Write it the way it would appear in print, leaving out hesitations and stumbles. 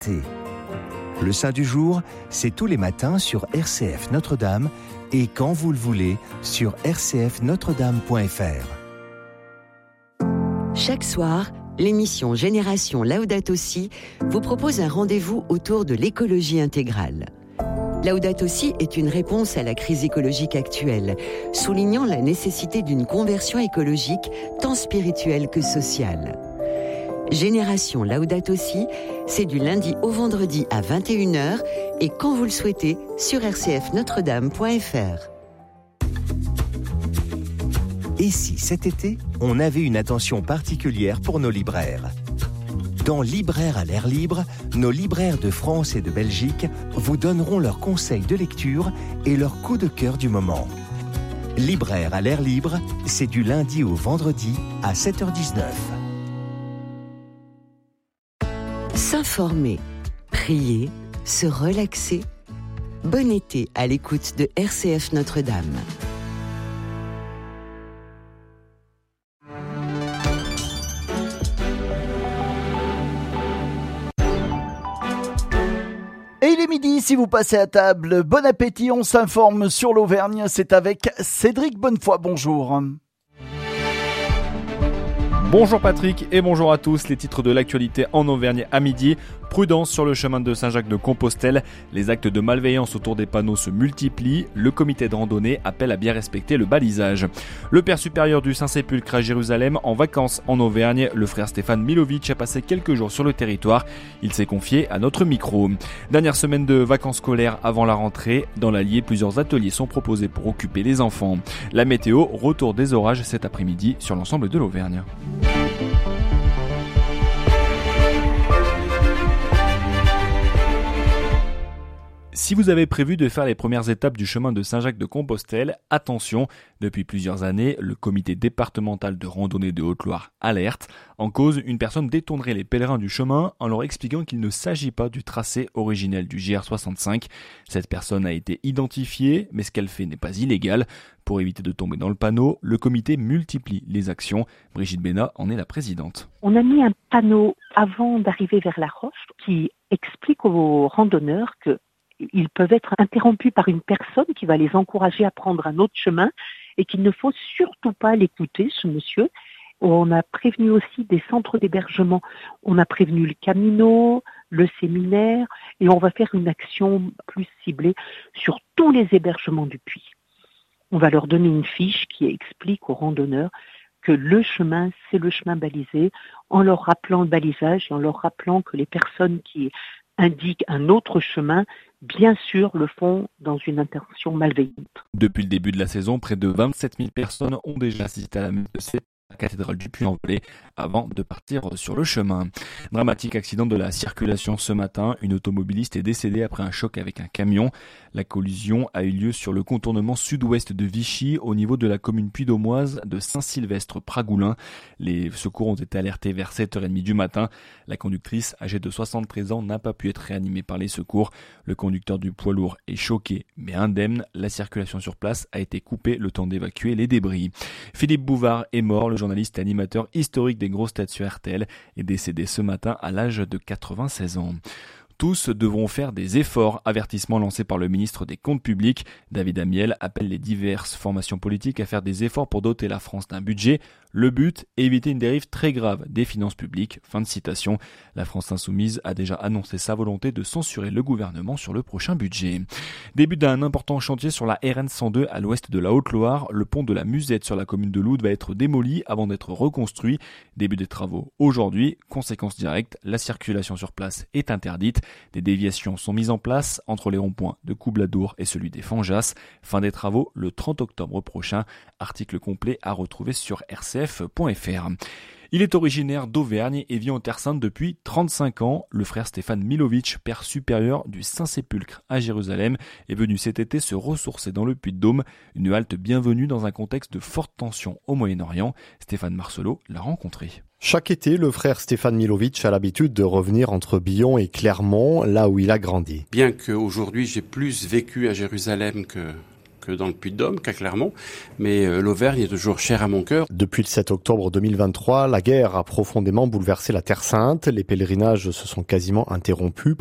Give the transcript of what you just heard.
T. Le Saint du jour, c'est tous les matins sur RCF Notre-Dame et quand vous le voulez sur rcfnotredame.fr. Chaque soir, l'émission Génération Laudato Si vous propose un rendez-vous autour de l'écologie intégrale. Laudato Si est une réponse à la crise écologique actuelle, soulignant la nécessité d'une conversion écologique tant spirituelle que sociale. Génération Laudato Si, c'est du lundi au vendredi à 21h et quand vous le souhaitez sur rcfnotredame.fr. Et si cet été, on avait une attention particulière pour nos libraires ? Dans Libraires à l'air libre, nos libraires de France et de Belgique vous donneront leurs conseils de lecture et leurs coups de cœur du moment. Libraires à l'air libre, c'est du lundi au vendredi à 7h19. S'informer, prier, se relaxer. Bon été à l'écoute de RCF Notre-Dame. Et il est midi, si vous passez à table, bon appétit, on s'informe sur l'Auvergne, c'est avec Cédric Bonnefoy, bonjour. Bonjour Patrick et bonjour à tous, les titres de l'actualité en Auvergne à midi. Prudence sur le chemin de Saint-Jacques-de-Compostelle, les actes de malveillance autour des panneaux se multiplient, le comité de randonnée appelle à bien respecter le balisage. Le père supérieur du Saint-Sépulcre à Jérusalem en vacances en Auvergne, le frère Stéphane Milovic a passé quelques jours sur le territoire, il s'est confié à notre micro. Dernière semaine de vacances scolaires avant la rentrée, dans l'Allier, plusieurs ateliers sont proposés pour occuper les enfants. La météo, retour des orages cet après-midi sur l'ensemble de l'Auvergne. Si vous avez prévu de faire les premières étapes du chemin de Saint-Jacques-de-Compostelle, attention, depuis plusieurs années, le comité départemental de randonnée de Haute-Loire alerte. En cause, une personne détournerait les pèlerins du chemin en leur expliquant qu'il ne s'agit pas du tracé originel du GR65. Cette personne a été identifiée, mais ce qu'elle fait n'est pas illégal. Pour éviter de tomber dans le panneau, le comité multiplie les actions. Brigitte Bénat en est la présidente. On a mis un panneau avant d'arriver vers la roche qui explique aux randonneurs que ils peuvent être interrompus par une personne qui va les encourager à prendre un autre chemin et qu'il ne faut surtout pas l'écouter, ce monsieur. On a prévenu aussi des centres d'hébergement. On a prévenu le Camino, le séminaire et on va faire une action plus ciblée sur tous les hébergements du Puy. On va leur donner une fiche qui explique aux randonneurs que le chemin, c'est le chemin balisé, en leur rappelant le balisage et en leur rappelant que les personnes qui indiquent un autre chemin, bien sûr, le font dans une intention malveillante. Depuis le début de la saison, près de 27 000 personnes ont déjà assisté à la messe de la cathédrale du Puy-en-Velay avant de partir sur le chemin. Dramatique accident de la circulation ce matin. Une automobiliste est décédée après un choc avec un camion. La collision a eu lieu sur le contournement sud-ouest de Vichy, au niveau de la commune puy-d'Aumoise de Saint-Sylvestre-Pragoulin. Les secours ont été alertés vers 7h30 du matin. La conductrice, âgée de 73 ans, n'a pas pu être réanimée par les secours. Le conducteur du poids lourd est choqué mais indemne. La circulation sur place a été coupée le temps d'évacuer les débris. Philippe Bouvard est mort. Le journaliste et animateur historique des grosses têtes sur RTL est décédé ce matin à l'âge de 96 ans. Tous devront faire des efforts, avertissement lancé par le ministre des Comptes publics. David Amiel appelle les diverses formations politiques à faire des efforts pour doter la France d'un budget. Le but, éviter une dérive très grave des finances publiques. Fin de citation. La France insoumise a déjà annoncé sa volonté de censurer le gouvernement sur le prochain budget. Début d'un important chantier sur la RN 102 à l'ouest de la Haute-Loire. Le pont de la Musette sur la commune de Loud va être démoli avant d'être reconstruit. Début des travaux aujourd'hui. Conséquence directe, la circulation sur place est interdite. Des déviations sont mises en place entre les ronds-points de Coubladour et celui des Fanjas. Fin des travaux le 30 octobre prochain. Article complet à retrouver sur rcf.fr. Il est originaire d'Auvergne et vit en Terre Sainte depuis 35 ans. Le frère Stéphane Milovic, père supérieur du Saint-Sépulcre à Jérusalem, est venu cet été se ressourcer dans le Puy-de-Dôme. Une halte bienvenue dans un contexte de forte tension au Moyen-Orient. Stéphane Marcelot l'a rencontré. Chaque été, le frère Stéphane Milovic a l'habitude de revenir entre Billon et Clermont, là où il a grandi. Bien qu'aujourd'hui j'ai plus vécu à Jérusalem que que dans le Puy-de-Dôme, qu'à Clermont, mais l'Auvergne est toujours chère à mon cœur. Depuis le 7 octobre 2023, la guerre a profondément bouleversé la Terre Sainte. Les pèlerinages se sont quasiment interrompus.